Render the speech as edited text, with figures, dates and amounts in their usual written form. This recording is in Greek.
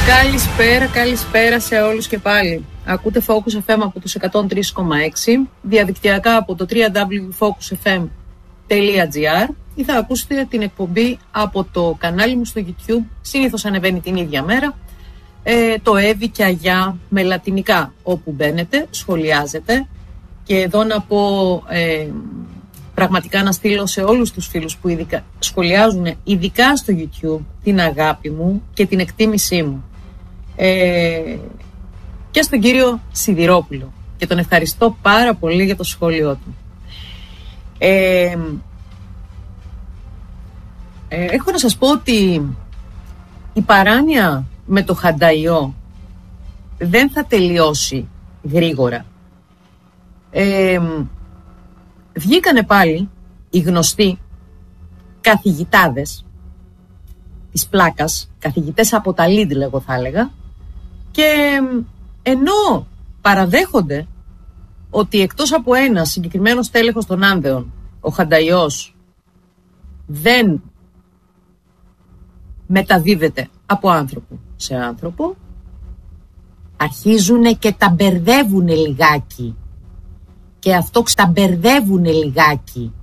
Καλησπέρα σε όλους και πάλι. Ακούτε Focus FM από τους 103,6, διαδικτυακά από το www.focusfm.gr ή θα ακούσετε την εκπομπή από το κανάλι μου στο YouTube. Συνήθως ανεβαίνει την ίδια μέρα. Το Εύη και Αγιά με λατινικά, όπου μπαίνετε, σχολιάζετε. Και εδώ να πω, πραγματικά να στείλω σε όλους τους φίλους που σχολιάζουν ειδικά στο YouTube την αγάπη μου και την εκτίμησή μου. Και στον κύριο Σιδηρόπουλο, και τον ευχαριστώ πάρα πολύ για το σχόλιο του. Έχω να σας πω ότι η παράνοια με το Χανταϊό δεν θα τελειώσει γρήγορα. Βγήκανε πάλι οι γνωστοί καθηγητάδες της πλάκας, καθηγητές από τα Lidl εγώ θα έλεγα, και ενώ παραδέχονται ότι εκτός από ένα συγκεκριμένο στέλεχος των Άνδεων, ο Χανταϊός δεν μεταδίδεται από άνθρωπο σε άνθρωπο, αρχίζουνε και τα μπερδεύουνε λιγάκι. Και αυτό τα μπερδεύουνε λιγάκι